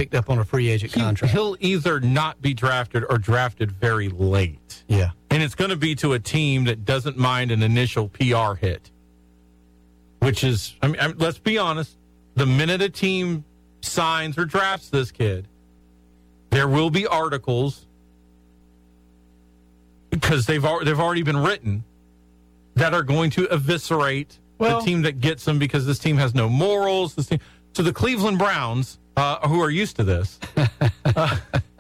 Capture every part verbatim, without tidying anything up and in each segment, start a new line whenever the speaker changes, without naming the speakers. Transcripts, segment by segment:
picked up on a free agent
he,
contract.
He'll either not be drafted or drafted very late.
Yeah.
And it's going to be to a team that doesn't mind an initial P R hit, which is, I mean, I mean, let's be honest, the minute a team signs or drafts this kid, there will be articles, because they've, they've already been written, that are going to eviscerate well, the team that gets him because this team has no morals. This team, so the Cleveland Browns, uh, who are used to this, uh,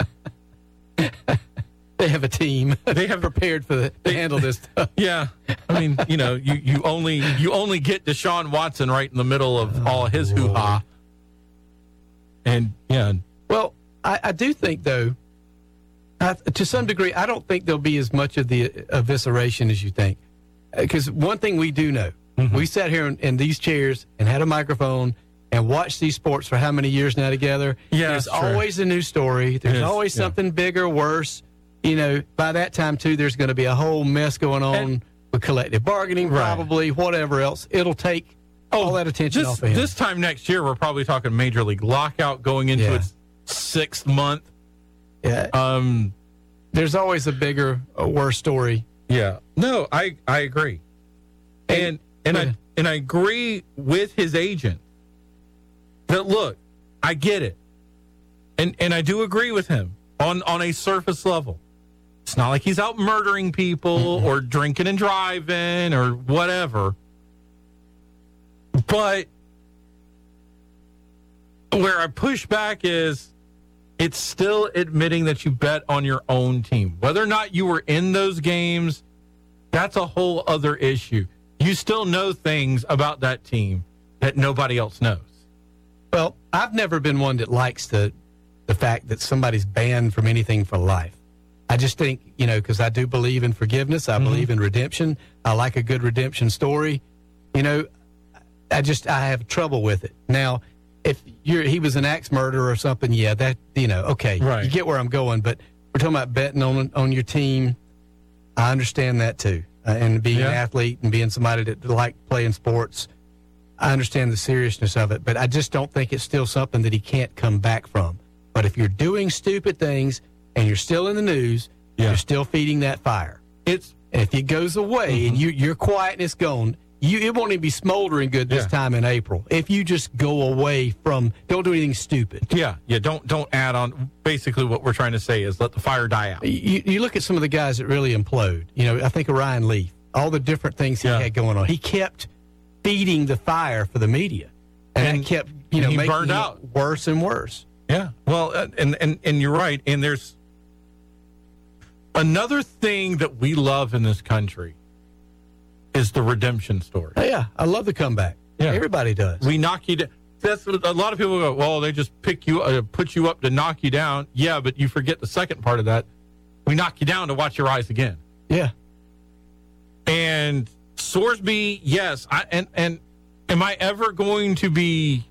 they have a team. They have prepared for the, to they, handle this stuff.
Yeah, I mean, you know, you, you only you only get Deshaun Watson right in the middle of oh, all his hoo ha, and yeah.
Well, I, I do think though, I, to some degree, I don't think there'll be as much of the evisceration as you think, because one thing we do know, mm-hmm. we sat here in, in these chairs and had a microphone and watched these sports for how many years now together.
Yeah,
there's always a new story. There's always yeah. something bigger, worse. You know, by that time, too, there's going to be a whole mess going on and, with collective bargaining, probably, right. whatever else. It'll take oh, all that attention
this,
off of him.
This time next year, we're probably talking Major League lockout going into yeah. its sixth month.
Yeah. Um, there's always a bigger, a worse story.
Yeah. No, I, I agree. And and, and I and I agree with his agent that, look, I get it. And and I do agree with him on, on a surface level. It's not like he's out murdering people mm-hmm. or drinking and driving or whatever. But where I push back is it's still admitting that you bet on your own team. Whether or not you were in those games, that's a whole other issue. You still know things about that team that nobody else knows.
Well, I've never been one that likes the the fact that somebody's banned from anything for life. I just think, you know, because I do believe in forgiveness. I mm-hmm. believe in redemption. I like a good redemption story. You know, I just, I have trouble with it. Now, if you're, he was an axe murderer or something, yeah, that, you know, okay,
right.
you get where I'm going. But we're talking about betting on on your team. I understand that too. Uh, and being yeah. an athlete and being somebody that like playing sports, I understand the seriousness of it. But I just don't think it's still something that he can't come back from. But if you're doing stupid things and you're still in the news, yeah. you're still feeding that fire. It's and if it goes away mm-hmm. and you, your quietness gone, you it won't even be smoldering good this yeah. time in April. If you just go away from, don't do anything stupid.
Yeah, yeah. Don't don't add on. Basically, what we're trying to say is let the fire die out.
You, you look at some of the guys that really implode. You know, I think of Ryan Leaf. All the different things he yeah. had going on. He kept feeding the fire for the media, and, and that kept you know
he
making
burned
it
out
worse and worse.
Yeah. Well, and, and, and you're right. And there's another thing that we love in this country is the redemption story.
Oh, yeah. I love the comeback. Yeah. Everybody does.
We knock you down. That's what a lot of people go, well, they just pick you, uh, put you up to knock you down. Yeah, but you forget the second part of that. We knock you down to watch you rise again.
Yeah.
And Sorsby, yes. I, and, and am I ever going to be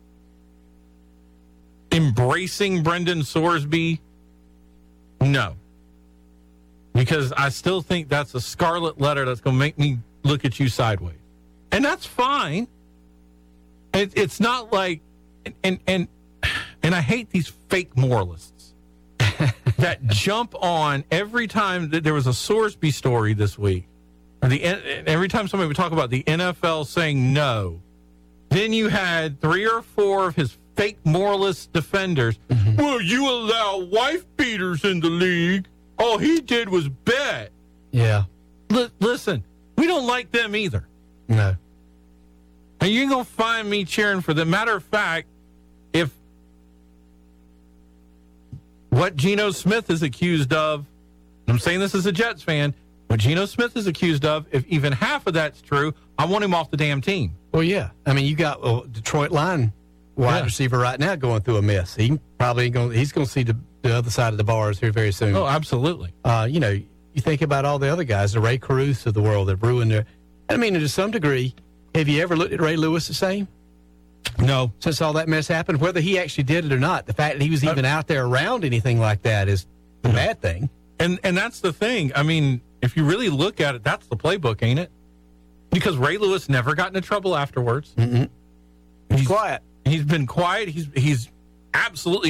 embracing Brendan Sorsby? No. Because I still think that's a scarlet letter that's going to make me look at you sideways. And that's fine. It, it's not like, and, and, and I hate these fake moralists that jump on every time that there was a Sorsby story this week. Or the every time somebody would talk about the N F L saying no, then you had three or four of his fake moralist defenders. Mm-hmm. Well, you allow wife beaters in the league. All he did was bet.
Yeah.
L- listen, we don't like them either.
No.
And you ain't going to find me cheering for them. Matter of fact, if what Geno Smith is accused of, I'm saying this as a Jets fan, what Geno Smith is accused of, if even half of that's true, I want him off the damn team.
Well, yeah. I mean, you got well, Detroit line wide yeah. receiver right now going through a mess. He probably going he's going to see the, the other side of the bars here very soon.
Oh, absolutely.
Uh, you know, you think about all the other guys, the Ray Caruth of the world that ruined their. I mean, to some degree, have you ever looked at Ray Lewis the same?
No.
Since all that mess happened, whether he actually did it or not, the fact that he was even uh, out there around anything like that is the no. bad thing.
And and that's the thing. I mean, if you really look at it, that's the playbook, ain't it? Because Ray Lewis never got into trouble afterwards.
Mm-hmm.
He's
quiet.
He's been quiet. He's he's absolutely